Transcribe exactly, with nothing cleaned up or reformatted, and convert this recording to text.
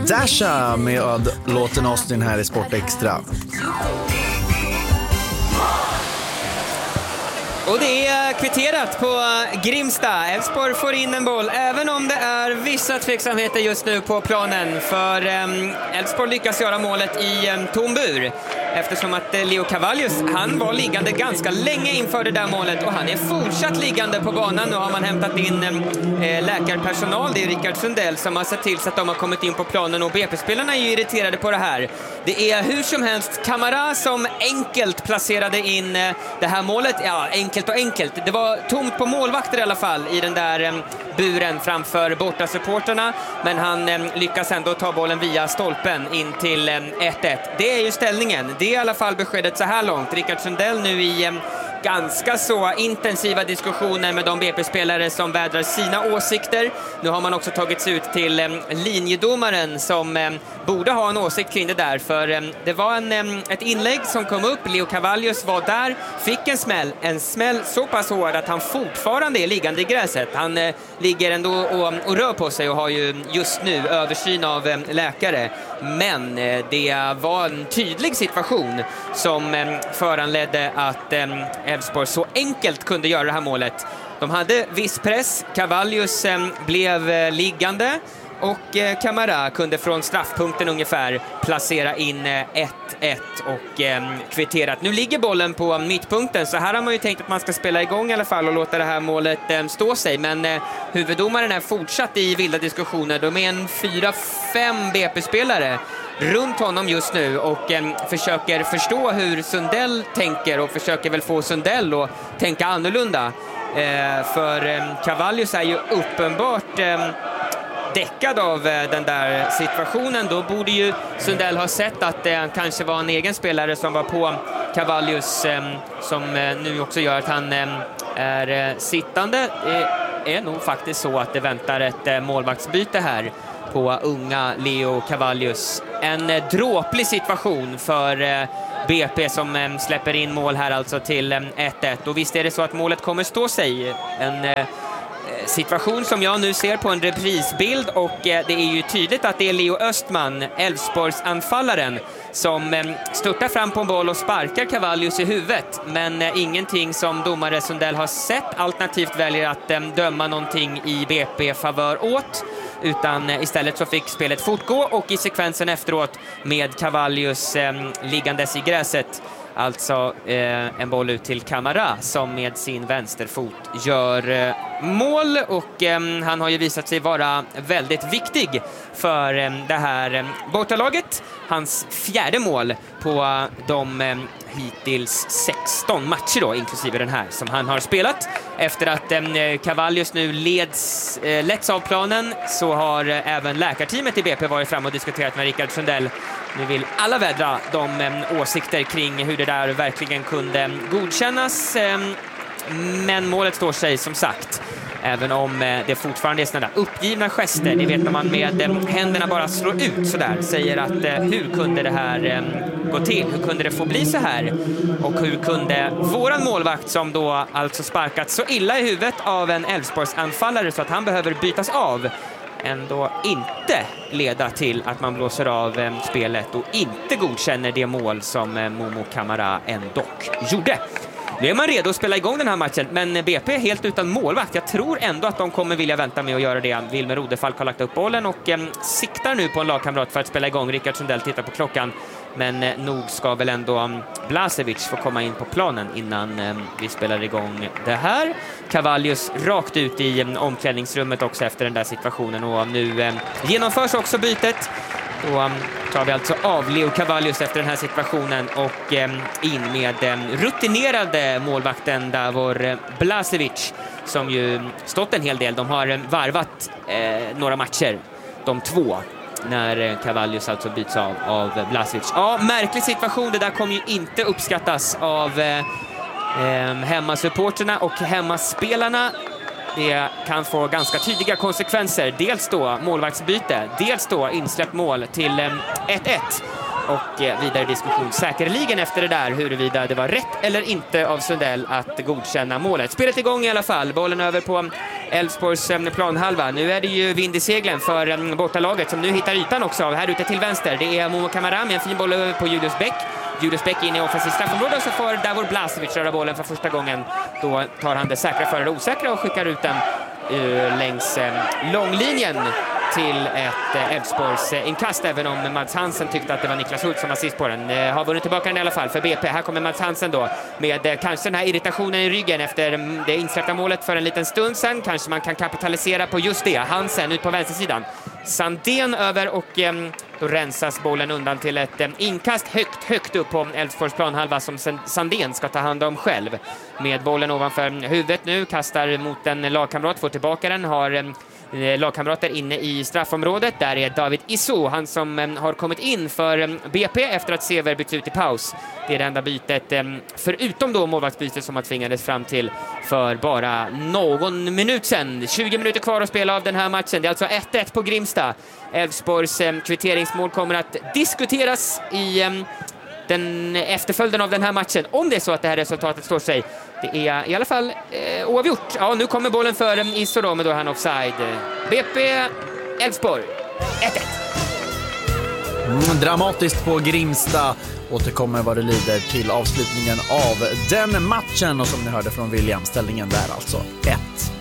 Dasha med låten Austin här i Sport Extra. Och det är kvitterat på Grimsta. Elfsborg får in en boll, även om det är vissa tveksamheter just nu på planen. För Elfsborg lyckas göra målet i tom bur. Eftersom att Leo Cavallius, han var liggande ganska länge inför det där målet. Och han är fortsatt liggande på banan. Nu har man hämtat in eh, läkarpersonal. Det är Rickard Sundell som har sett till så att de har kommit in på planen. Och B P-spelarna är ju irriterade på det här. Det är hur som helst Camara som enkelt placerade in eh, det här målet. Ja, enkelt och enkelt. Det var tomt på målvakter i alla fall i den där eh, buren framför borta supporterna. Men han eh, lyckas ändå ta bollen via stolpen in till eh, ett ett. Det är ju ställningen. Det är i alla fall beskedet så här långt. Rickard Sundell nu i eh, ganska så intensiva diskussioner med de B P-spelare som vädrar sina åsikter. Nu har man också tagit sig ut till eh, linjedomaren som eh, borde ha en åsikt kring det där. För eh, det var en, eh, ett inlägg som kom upp. Leo Cavallius var där, fick en smäll. En smäll så pass hård att han fortfarande är liggande i gräset. Han eh, ligger ändå och, och rör på sig och har ju just nu översyn av eh, läkare. Men eh, det var en tydlig situation som eh, föranledde att eh, Elfsborg så enkelt kunde göra det här målet. De hade viss press. Cavallius eh, blev eh, liggande och eh, Camara kunde från straffpunkten ungefär placera in eh, ett ett och eh, kvitterat. Nu ligger bollen på mittpunkten, så här har man ju tänkt att man ska spela igång i alla fall och låta det här målet eh, stå sig. Men eh, huvuddomaren är fortsatt i vilda diskussioner. De är en fyra fem B P-spelare runt honom just nu och eh, försöker förstå hur Sundell tänker och försöker väl få Sundell att tänka annorlunda. Eh, för eh, Cavallius är ju uppenbart eh, däckad av eh, den där situationen. Då borde ju Sundell ha sett att det eh, kanske var en egen spelare som var på Cavallius eh, som eh, nu också gör att han eh, är eh, sittande. Det är nog faktiskt så att det väntar ett eh, målvaktsbyte här på unga Leo Cavallius. En eh, dråplig situation för eh, B P som eh, släpper in mål här alltså till eh, ett ett. Och visst är det så att målet kommer stå sig. En eh, situation som jag nu ser på en reprisbild, och eh, det är ju tydligt att det är Leo Östman, Elfsborgs anfallaren, som eh, störtar fram på en boll och sparkar Cavallius i huvudet. Men eh, ingenting som domare Sundell har sett, alternativt väljer att eh, döma någonting i B P-favör åt. Utan eh, istället så fick spelet fortgå, och i sekvensen efteråt med Cavallius eh, liggandes i gräset, alltså eh, en boll ut till Camara som med sin vänsterfot gör eh, mål. Och eh, han har ju visat sig vara väldigt viktig för eh, det här eh, bortalaget. Hans fjärde mål på de eh, hittills sexton matcher då, inklusive den här som han har spelat. Efter att eh, Cavallius nu leds, eh, letts av planen, så har eh, även läkarteamet i B P varit fram och diskuterat med Rickard Sundell. Nu vill alla vädra de eh, åsikter kring hur det där verkligen kunde godkännas. Eh, men målet står sig som sagt. Även om eh, det fortfarande är sådana där uppgivna gester. Det vet när man med eh, händerna bara slår ut sådär. Säger att eh, hur kunde det här eh, gå till? Hur kunde det få bli så här? Och hur kunde våran målvakt, som då alltså sparkat så illa i huvudet av en Elfsborgs anfallare så att han behöver bytas av, ändå inte leda till att man blåser av eh, spelet och inte godkänner det mål som eh, Momo Camara ändå gjorde. Nu är man redo att spela igång den här matchen, men B P är helt utan målvakt. Jag tror ändå att de kommer vilja vänta med att göra det. Wilmer Rodefalk har lagt upp bollen och eh, siktar nu på en lagkamrat för att spela igång. Rickard Sundell tittar på klockan, men eh, nog ska väl ändå um, Blasevic få komma in på planen innan eh, vi spelar igång det här. Cavallius rakt ut i eh, omklädningsrummet också efter den där situationen, och nu eh, genomförs också bytet. Då um, tar vi alltså av Leo Cavallius efter den här situationen och um, in med um, rutinerade målvakten Davor uh, Blasevic, som ju stått en hel del. De har um, varvat uh, några matcher, de två, när uh, Cavallius alltså byts av av uh, Blasevic. Ja, märklig situation. Det där kommer ju inte uppskattas av uh, um, hemmasupporterna och hemmaspelarna. Det kan få ganska tydliga konsekvenser. Dels då målvaktsbyte, dels då insläppt mål till ett ett. Och vidare diskussion säkerligen efter det där huruvida det var rätt eller inte av Sundell att godkänna målet. Spelet igång i alla fall. Bollen över på Elfsborgs planhalva. Nu är det ju vind i seglen för bortalaget som nu hittar ytan också här ute till vänster. Det är Momo Kamara med en fin boll över på Julius Bäck. Julius Bäck in i offensiv straffområde och så får Davor Blasevic röra bollen för första gången. Då tar han det säkra före det osäkra och skickar ut den uh, längs uh, långlinjen till ett Elfsborgs uh, inkast, även om Mads Hansen tyckte att det var Niklas Hult som var sist på den. Uh, har vunnit tillbaka den i alla fall för B P. Här kommer Mads Hansen då med uh, kanske den här irritationen i ryggen efter um, det insläppta målet för en liten stund sedan. Kanske man kan kapitalisera på just det. Hansen ut på vänstersidan. Sandén över och um, då rensas bollen undan till ett um, inkast högt, högt upp på Elfsborgs planhalva som Sandén ska ta hand om själv. Med bollen ovanför huvudet nu, kastar mot en lagkamrat, får tillbaka den, har um, lagkamrater inne i straffområdet. Där är David Isso, han som um, har kommit in för um, B P efter att Sever bytt ut i paus. Det är det enda bytet, um, förutom då målvaktsbytet som har tvingades fram till för bara någon minut sedan. tjugo minuter kvar att spela av den här matchen. Det är alltså ett ett på Grimsta. Elfsborgs um, kvitteringsmål kommer att diskuteras i um, den efterföljden av den här matchen. Om det är så att det här resultatet står sig. Det är i alla fall eh, oavgjort. Ja, nu kommer bollen för um, Isso då, men då är han offside. B P Elfsborg ett ett. Mm, dramatiskt på Grimsta. Återkommer vad det lider till avslutningen av den matchen. Och som ni hörde från William, ställningen där alltså ett